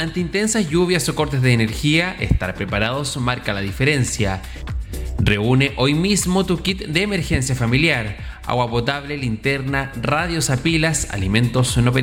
Ante intensas lluvias o cortes de energía, estar preparados marca la diferencia. Reúne hoy mismo tu kit de emergencia familiar: agua potable, linterna, radios a pilas, alimentos no perecederos.